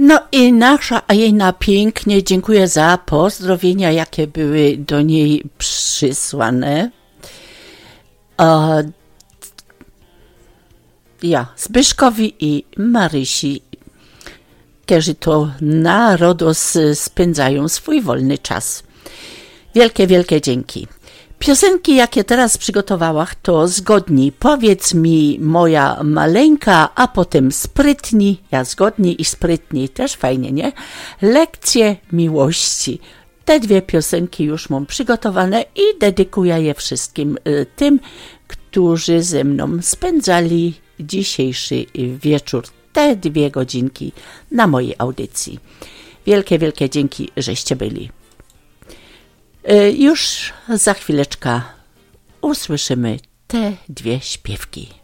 No i nasza Ajena pięknie dziękuję za pozdrowienia, jakie były do niej przysłane. Zbyszkowi i Marysi, którzy to na RODOS spędzają swój wolny czas. Wielkie, wielkie dzięki. Piosenki, jakie teraz przygotowałam, to zgodni. Powiedz mi moja maleńka, a potem sprytni. Ja zgodni i sprytni, też fajnie, nie? Lekcje miłości. Te dwie piosenki już mam przygotowane i dedykuję je wszystkim tym, którzy ze mną spędzali dzisiejszy wieczór, te 2 godzinki na mojej audycji. Wielkie, wielkie dzięki, żeście byli. Już za chwileczkę usłyszymy te 2 śpiewki.